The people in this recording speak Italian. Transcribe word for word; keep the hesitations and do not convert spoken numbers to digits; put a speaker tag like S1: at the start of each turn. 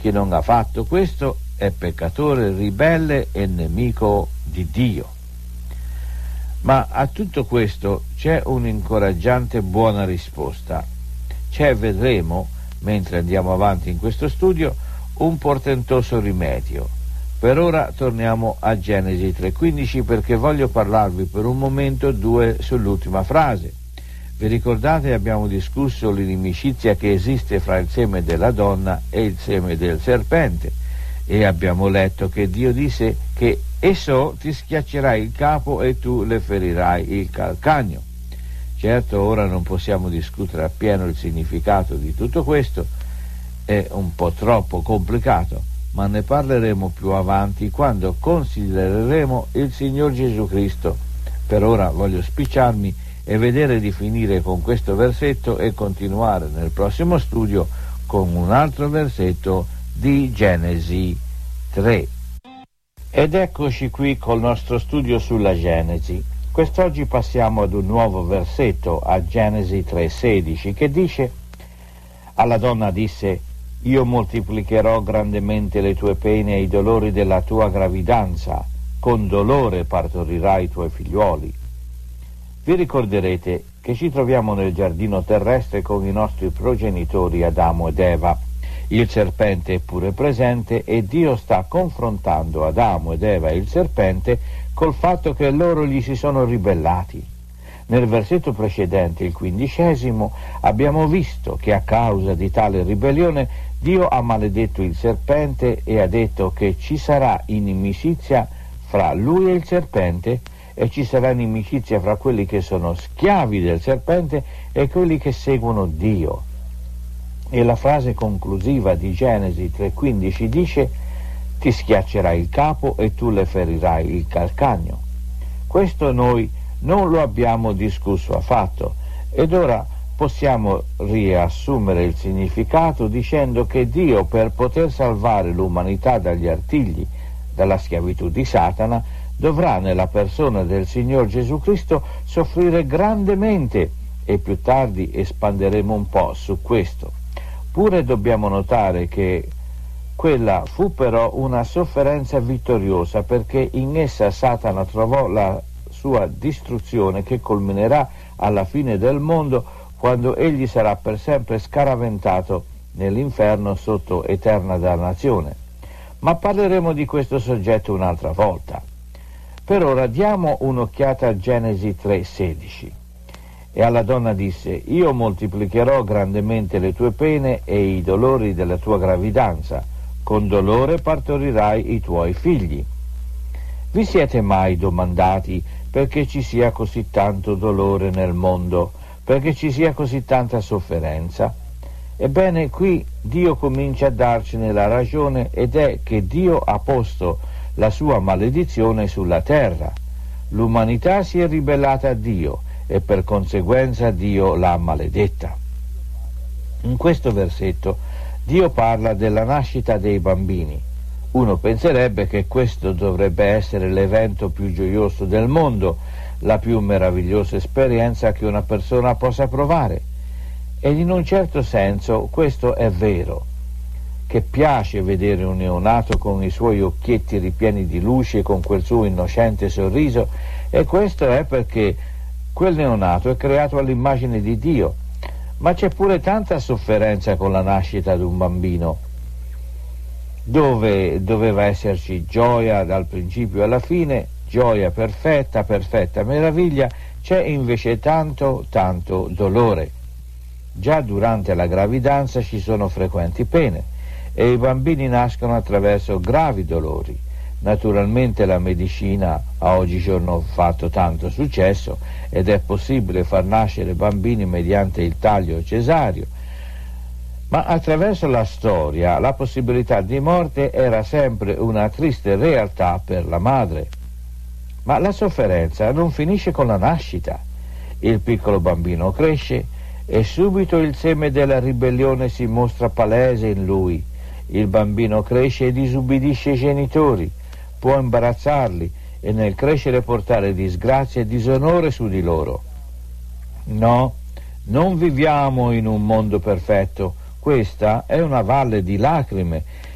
S1: Chi non ha fatto questo è peccatore, ribelle e nemico di Dio. Ma a tutto questo c'è un'incoraggiante buona risposta. C'è, vedremo, mentre andiamo avanti in questo studio, un portentoso rimedio. Per ora torniamo a Genesi tre quindici perché voglio parlarvi per un momento due sull'ultima frase. Vi ricordate, abbiamo discusso l'inimicizia che esiste fra il seme della donna e il seme del serpente e abbiamo letto che Dio disse che esso ti schiaccerà il capo e tu le ferirai il calcagno. Certo, ora non possiamo discutere appieno il significato di tutto questo, è un po' troppo complicato, ma ne parleremo più avanti quando considereremo il Signor Gesù Cristo. Per ora voglio spicciarmi e vedere di finire con questo versetto e continuare nel prossimo studio con un altro versetto di Genesi tre. Ed eccoci qui col nostro studio sulla Genesi. Quest'oggi passiamo ad un nuovo versetto, a Genesi tre sedici, che dice: alla donna disse: io moltiplicherò grandemente le tue pene e i dolori della tua gravidanza, con dolore partorirai i tuoi figliuoli. Vi ricorderete che ci troviamo nel giardino terrestre con i nostri progenitori Adamo ed Eva. Il serpente è pure presente e Dio sta confrontando Adamo ed Eva e il serpente col fatto che loro gli si sono ribellati. Nel versetto precedente, il quindicesimo, abbiamo visto che a causa di tale ribellione Dio ha maledetto il serpente e ha detto che ci sarà inimicizia fra lui e il serpente e ci sarà inimicizia fra quelli che sono schiavi del serpente e quelli che seguono Dio. E la frase conclusiva di Genesi tre quindici dice: ti schiaccerai il capo e tu le ferirai il calcagno. Questo noi non lo abbiamo discusso affatto ed ora possiamo riassumere il significato dicendo che Dio, per poter salvare l'umanità dagli artigli, dalla schiavitù di Satana, dovrà nella persona del Signor Gesù Cristo soffrire grandemente e più tardi espanderemo un po' su questo. Pure dobbiamo notare che quella fu però una sofferenza vittoriosa perché in essa Satana trovò la sua distruzione che culminerà alla fine del mondo quando egli sarà per sempre scaraventato nell'inferno sotto eterna dannazione. Ma parleremo di questo soggetto un'altra volta. Per ora diamo un'occhiata a Genesi tre sedici. E alla donna disse: io moltiplicherò grandemente le tue pene e i dolori della tua gravidanza, con dolore partorirai i tuoi figli. Vi siete mai domandati perché ci sia così tanto dolore nel mondo, perché ci sia così tanta sofferenza? Ebbene, qui Dio comincia a darcene la ragione ed è che Dio ha posto la sua maledizione sulla terra. L'umanità si è ribellata a Dio e per conseguenza Dio l'ha maledetta. In questo versetto Dio parla della nascita dei bambini. Uno penserebbe che questo dovrebbe essere l'evento più gioioso del mondo, la più meravigliosa esperienza che una persona possa provare. Ed in un certo senso questo è vero, che piace vedere un neonato con i suoi occhietti ripieni di luce e con quel suo innocente sorriso, e questo è perché quel neonato è creato all'immagine di Dio. Ma c'è pure tanta sofferenza con la nascita di un bambino, dove doveva esserci gioia dal principio alla fine, gioia perfetta, perfetta meraviglia, c'è invece tanto, tanto dolore. Già durante la gravidanza ci sono frequenti pene e i bambini nascono attraverso gravi dolori. Naturalmente la medicina ha oggigiorno fatto tanto successo ed è possibile far nascere bambini mediante il taglio cesareo, ma attraverso la storia la possibilità di morte era sempre una triste realtà per la madre. Ma la sofferenza non finisce con la nascita. Il piccolo bambino cresce e subito il seme della ribellione si mostra palese in lui. Il bambino cresce e disubbidisce i genitori, può imbarazzarli e nel crescere portare disgrazia e disonore su di loro. No, non viviamo in un mondo perfetto. Questa è una valle di lacrime